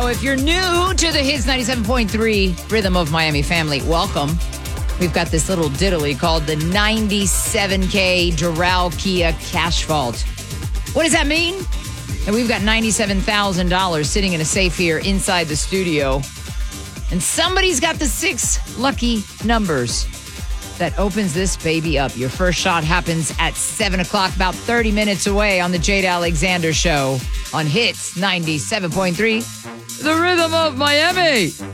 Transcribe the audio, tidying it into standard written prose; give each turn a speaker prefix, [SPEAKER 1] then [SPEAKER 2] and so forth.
[SPEAKER 1] So if you're new to the Hits 97.3 Rhythm of Miami family, welcome. We've got this little diddly called the 97K Doral Kia Cash Vault. What does that mean? And we've got $97,000 sitting in a safe here inside the studio. And somebody's got the 6 lucky numbers that opens this baby up. Your first shot happens at 7 o'clock, about 30 minutes away on the Jade Alexander Show on Hits 97.3, the Rhythm of Miami.